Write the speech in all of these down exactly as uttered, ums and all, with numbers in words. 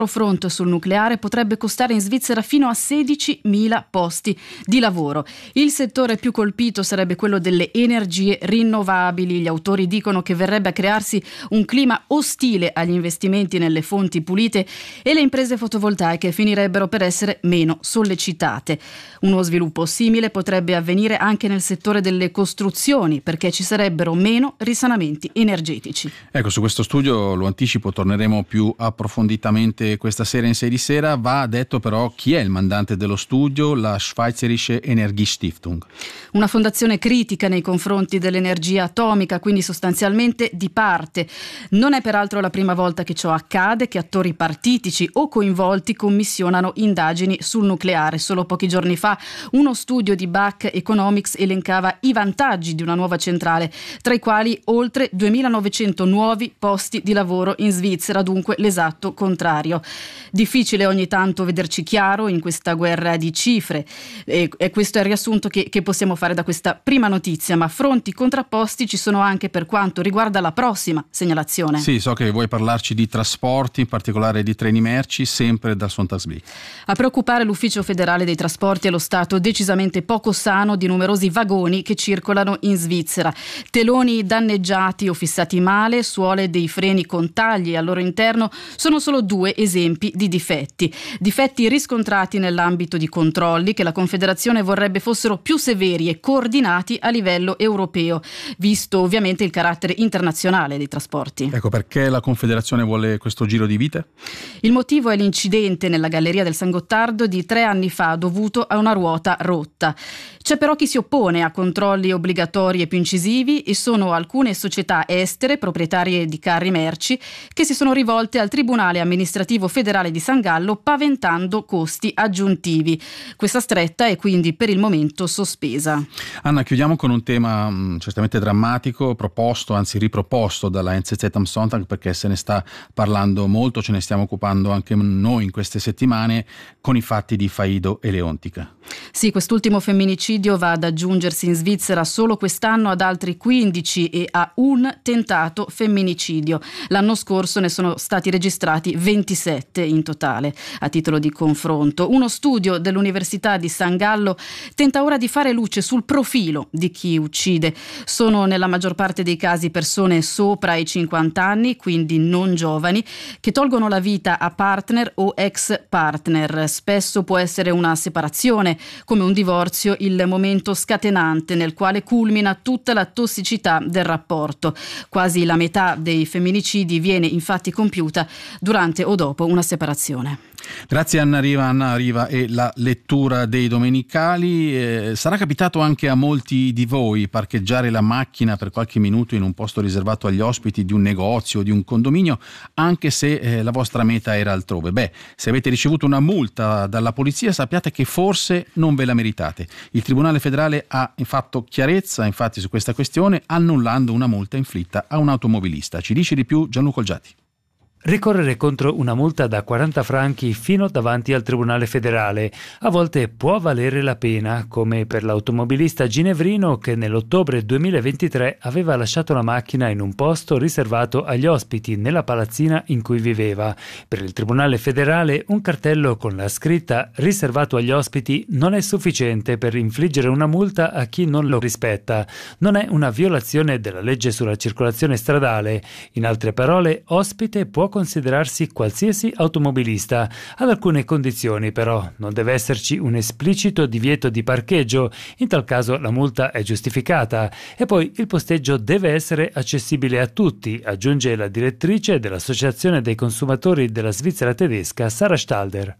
fronte sul nucleare potrebbe costare in Svizzera fino a sedicimila posti di lavoro. Il settore più colpito sarebbe quello delle energie rinnovabili. Gli autori dicono che verrebbe a crearsi un clima ostile agli investimenti nelle fonti pulite e le imprese fotovoltaiche finirebbero per essere meno sollecitate. Uno sviluppo simile potrebbe avvenire anche nel settore delle costruzioni, perché ci sarebbero meno risanamenti energetici. Ecco, su questo studio, lo anticipo, torneremo più approfonditamente questa sera in sei di sera. Va detto però chi è il mandante dello studio, la Schweizerische Energiestiftung. Una fondazione critica nei confronti dell'energia atomica, quindi sostanzialmente di parte. Non è peraltro la prima volta che ciò accade, che attori partitici o coinvolti commissionano indagini sul nucleare. Solo pochi giorni fa uno studio di Bach Economics elencava i vantaggi di una nuova centrale, tra i quali oltre duemilanovecento nuovi posti di lavoro in Svizzera, dunque l'esatto contrario. Difficile ogni tanto vederci chiaro in questa guerra di cifre e, e questo è il riassunto che, che possiamo fare da questa prima notizia, ma fronti contrapposti ci sono anche per quanto riguarda la prossima segnalazione. Sì, so che vuoi parlarci di trasporti, in particolare di treni merci, sempre dal Sonntagsblick. A preoccupare l'Ufficio federale dei trasporti è lo stato decisamente poco sano di numerosi vagoni che circolano in Svizzera. Teloni danneggiati o fissati male, suole dei freni con tagli al loro interno sono solo due esempi di difetti. Difetti riscontrati nell'ambito di controlli che la Confederazione vorrebbe fossero più severi e coordinati a livello europeo, visto ovviamente il carattere internazionale dei trasporti. Ecco, perché la Confederazione vuole questo giro di vite? Il motivo è l'incidente nella galleria del San Gottardo di tre anni fa dovuto a una ruota rotta. C'è però chi si oppone a controlli obbligatori e più incisivi e sono alcune società estere proprietarie di carri merci che si sono rivolte al Tribunale amministrativo federale di San Gallo paventando costi aggiuntivi. Questa stretta è quindi per il momento sospesa. Anna, chiudiamo con un tema mh, certamente drammatico, proposto, anzi riproposto dalla N Z Z am Sonntag, perché se ne sta parlando molto, ce ne stiamo occupando anche noi in queste settimane, con i fatti di Faido e Leontica. Sì, quest'ultimo femminicidio va ad aggiungersi in Svizzera solo quest'anno ad altri quindici e a un tentato femminicidio. L'anno scorso ne sono stati registrati ventisette in totale. A titolo di confronto, uno studio dell'Università di San Gallo tenta ora di fare luce sul profilo di chi uccide. Sono nella maggior parte dei casi persone sopra i cinquanta anni, quindi non giovani, che tolgono la vita a partner o ex partner. Spesso può essere una separazione, come un divorzio, il momento scatenante nel quale culmina tutta la tossicità del rapporto. Quasi la metà dei femminicidi viene infatti compiuta durante o dopo una separazione. Grazie Anna Riva, Anna Riva e la lettura dei domenicali. Eh, sarà capitato anche a molti di voi parcheggiare la macchina per qualche minuto in un posto riservato agli ospiti di un negozio o di un condominio, anche se eh, la vostra meta era altrove. Beh, se avete ricevuto una multa dalla polizia, sappiate che forse non ve la meritate. Il Tribunale federale ha fatto chiarezza infatti su questa questione, annullando una multa inflitta a un automobilista. Ci dice di più Gianluca Olgiati. Ricorrere contro una multa da quaranta franchi fino davanti al Tribunale federale a volte può valere la pena, come per l'automobilista ginevrino che nell'ottobre duemilaventitré aveva lasciato la macchina in un posto riservato agli ospiti nella palazzina in cui viveva. Per il Tribunale federale un cartello con la scritta "riservato agli ospiti" non è sufficiente per infliggere una multa a chi non lo rispetta. Non è una violazione della legge sulla circolazione stradale. In altre parole, ospite può considerarsi qualsiasi automobilista, ad alcune condizioni però. Non deve esserci un esplicito divieto di parcheggio, in tal caso la multa è giustificata, e poi il posteggio deve essere accessibile a tutti, aggiunge la direttrice dell'Associazione dei consumatori della Svizzera tedesca, Sarah Stalder.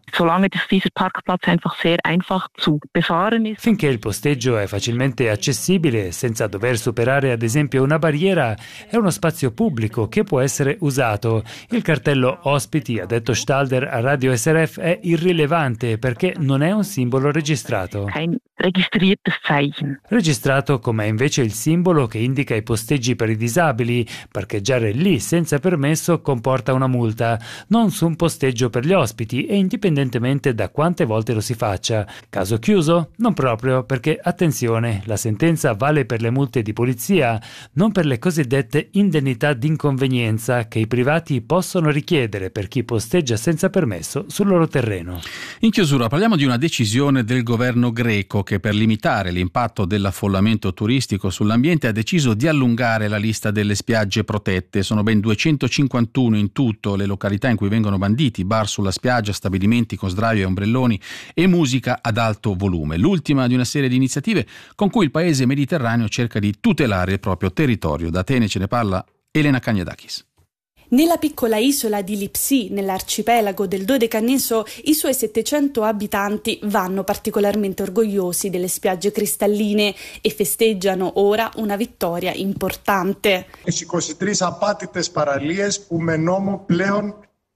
Finché il posteggio è facilmente accessibile, senza dover superare ad esempio una barriera, è uno spazio pubblico che può essere usato. Il Il cartello ospiti, ha detto Stalder a Radio S R F, è irrilevante perché non è un simbolo registrato. registriertes Zeichen. Registrato come invece il simbolo che indica i posteggi per i disabili. Parcheggiare lì senza permesso comporta una multa, non su un posteggio per gli ospiti e indipendentemente da quante volte lo si faccia. Caso chiuso? Non proprio, perché attenzione, la sentenza vale per le multe di polizia, non per le cosiddette indennità d'inconvenienza che i privati possono richiedere per chi posteggia senza permesso sul loro terreno. In chiusura parliamo di una decisione del governo greco che per limitare l'impatto dell'affollamento turistico sull'ambiente ha deciso di allungare la lista delle spiagge protette. Sono ben duecentocinquantuno in tutto le località in cui vengono banditi bar sulla spiaggia, stabilimenti con sdraio e ombrelloni e musica ad alto volume. L'ultima di una serie di iniziative con cui il paese mediterraneo cerca di tutelare il proprio territorio. Da Atene ce ne parla Elena Kagnadakis. Nella piccola isola di Lipsi, nell'arcipelago del Dodecaneso, i suoi settecento abitanti vanno particolarmente orgogliosi delle spiagge cristalline e festeggiano ora una vittoria importante. είκοσι τρεις απάτητες παραλίες που με νόμο πλέον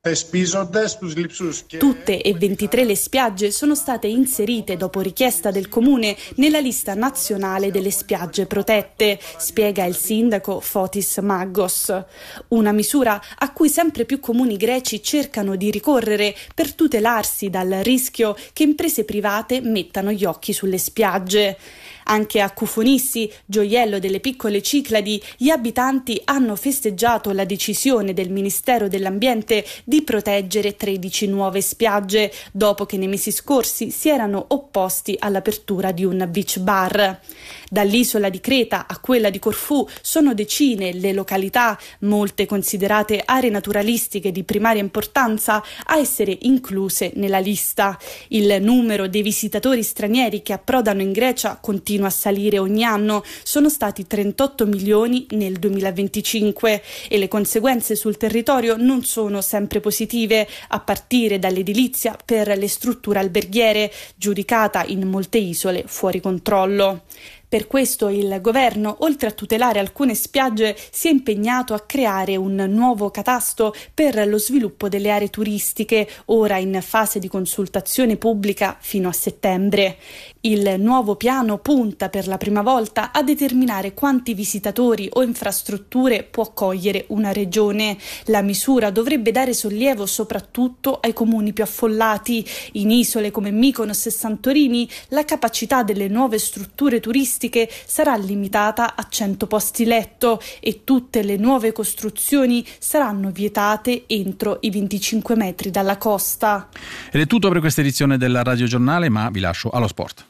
Tutte e ventitré le spiagge sono state inserite dopo richiesta del comune nella lista nazionale delle spiagge protette, spiega il sindaco Fotis Maggos. Una misura a cui sempre più comuni greci cercano di ricorrere per tutelarsi dal rischio che imprese private mettano gli occhi sulle spiagge. Anche a Kufonissi, gioiello delle piccole Cicladi, gli abitanti hanno festeggiato la decisione del Ministero dell'Ambiente di proteggere tredici nuove spiagge, dopo che nei mesi scorsi si erano opposti all'apertura di un beach bar. Dall'isola di Creta a quella di Corfù sono decine le località, molte considerate aree naturalistiche di primaria importanza, a essere incluse nella lista. Il numero dei visitatori stranieri che approdano in Grecia continua a salire ogni anno, sono stati trentotto milioni nel duemilaventicinque e le conseguenze sul territorio non sono sempre positive, a partire dall'edilizia per le strutture alberghiere, giudicata in molte isole fuori controllo. Per questo il governo, oltre a tutelare alcune spiagge, si è impegnato a creare un nuovo catasto per lo sviluppo delle aree turistiche, ora in fase di consultazione pubblica fino a settembre. Il nuovo piano punta per la prima volta a determinare quanti visitatori o infrastrutture può accogliere una regione. La misura dovrebbe dare sollievo soprattutto ai comuni più affollati. In isole come Mykonos e Santorini la capacità delle nuove strutture turistiche sarà limitata a cento posti letto e tutte le nuove costruzioni saranno vietate entro i venticinque metri dalla costa. Ed è tutto per questa edizione della Radio Giornale, ma vi lascio allo sport.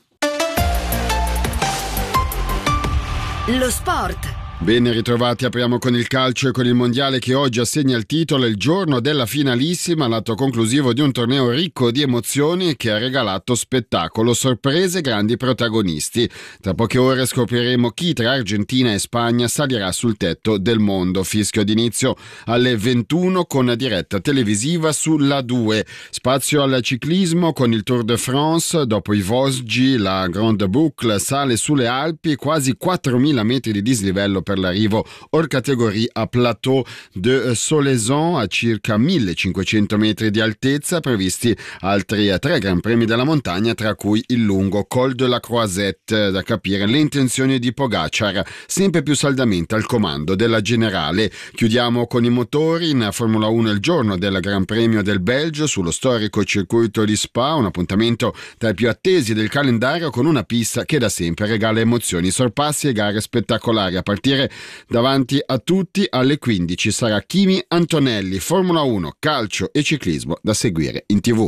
Lo sport. Ben ritrovati, apriamo con il calcio e con il mondiale che oggi assegna il titolo il giorno della finalissima, l'atto conclusivo di un torneo ricco di emozioni che ha regalato spettacolo, sorprese, grandi protagonisti. Tra poche ore scopriremo chi tra Argentina e Spagna salirà sul tetto del mondo. Fischio d'inizio alle ventuno con diretta televisiva sulla due. Spazio al ciclismo con il Tour de France, dopo i Vosgi la Grande Boucle sale sulle Alpi, quasi quattromila metri di dislivello per l'arrivo hors categorie a Plateau de Solaison a circa millecinquecento metri di altezza, previsti altri tre Gran Premi della montagna, tra cui il lungo Col de la Croisette. Da capire le intenzioni di Pogacar, sempre più saldamente al comando della generale. Chiudiamo con i motori. In Formula uno il giorno del Gran Premio del Belgio sullo storico circuito di Spa, un appuntamento tra i più attesi del calendario, con una pista che da sempre regala emozioni, sorpassi e gare spettacolari. A partire davanti a tutti alle quindici sarà Kimi Antonelli, Formula uno, calcio e ciclismo da seguire in tivù.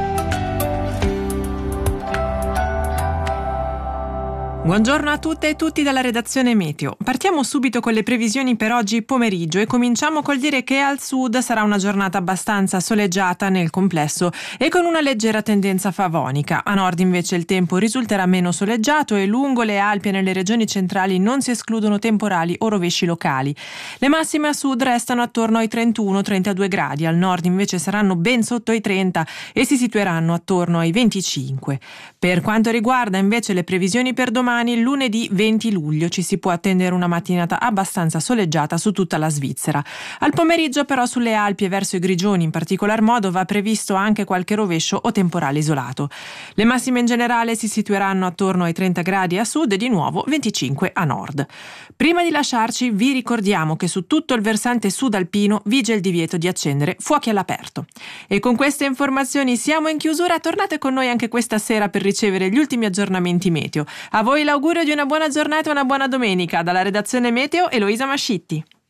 Buongiorno a tutte e tutti dalla redazione Meteo. Partiamo subito con le previsioni per oggi pomeriggio e cominciamo col dire che al sud sarà una giornata abbastanza soleggiata nel complesso e con una leggera tendenza favonica. A nord invece il tempo risulterà meno soleggiato e lungo le Alpi e nelle regioni centrali non si escludono temporali o rovesci locali. Le massime a sud restano attorno ai trentuno trentadue gradi, al nord invece saranno ben sotto i trenta e si situeranno attorno ai venticinque. Per quanto riguarda invece le previsioni per domani, domani, lunedì venti luglio, ci si può attendere una mattinata abbastanza soleggiata su tutta la Svizzera. Al pomeriggio però sulle Alpi e verso i Grigioni in particolar modo va previsto anche qualche rovescio o temporale isolato. Le massime in generale si situeranno attorno ai trenta gradi a sud e di nuovo venticinque a nord. Prima di lasciarci vi ricordiamo che su tutto il versante sud alpino vige il divieto di accendere fuochi all'aperto. E con queste informazioni siamo in chiusura, tornate con noi anche questa sera per ricevere gli ultimi aggiornamenti meteo. A voi l'augurio di una buona giornata e una buona domenica. Dalla redazione Meteo, Eloisa Mascitti.